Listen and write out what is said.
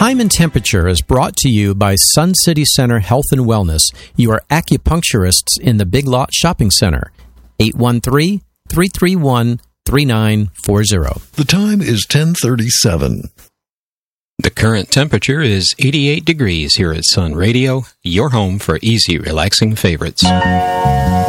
Time and Temperature is brought to you by Sun City Center Health and Wellness, your acupuncturists in the Big Lot Shopping Center. 813-331-3940. The time is 10:37. The current temperature is 88 degrees here at Sun Radio, your home for easy, relaxing favorites.